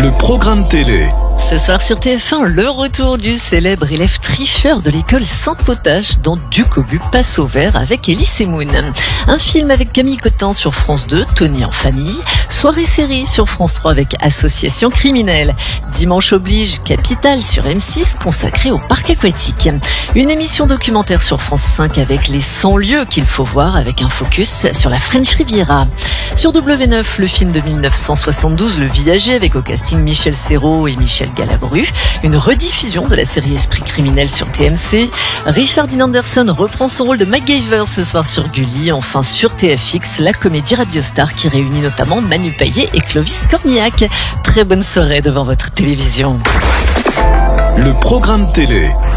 Le programme télé. Ce soir sur TF1, le retour du célèbre élève tricheur de l'école Saint-Potache dans Ducobu passe au vert avec Elie Semoun. Un film avec Camille Cotin sur France 2, Tony en famille. Soirée série sur France 3 avec Association criminelle. Dimanche oblige, Capital sur M6 consacré au parc aquatique. Une émission documentaire sur France 5 avec les 100 lieux qu'il faut voir avec un focus sur la French Riviera. Sur W9, le film de 1972, Le Viager avec au casting Michel Serrault et Michel Galabru. Une rediffusion de la série Esprit criminel sur TMC. Richard Dean Anderson reprend son rôle de MacGyver ce soir sur Gulli. Enfin sur TFX, la comédie Radio Star qui réunit notamment Manu Payet et Clovis Cornillac. Très bonne soirée devant votre télévision. Le programme télé.